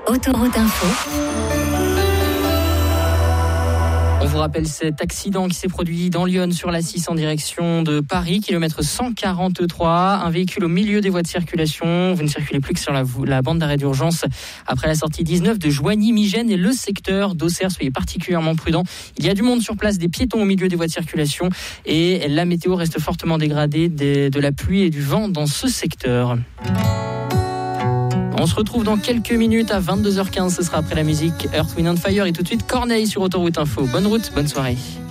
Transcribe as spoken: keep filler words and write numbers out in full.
Autoroute Info. On vous rappelle cet accident qui s'est produit dans Lyon sur l'A six en direction de Paris, kilomètre cent quarante-trois. Un véhicule au milieu des voies de circulation. Vous ne circulez plus que sur la, la bande d'arrêt d'urgence après la sortie dix-neuf de Joigny-Migène et le secteur d'Auxerre. Soyez particulièrement prudents. Il y a du monde sur place, des piétons au milieu des voies de circulation et la météo reste fortement dégradée des, de la pluie et du vent dans ce secteur. On se retrouve dans quelques minutes à vingt-deux heures quinze. Ce sera après la musique Earth, Wind and Fire et tout de suite Corneille sur Autoroute Info. Bonne route, bonne soirée.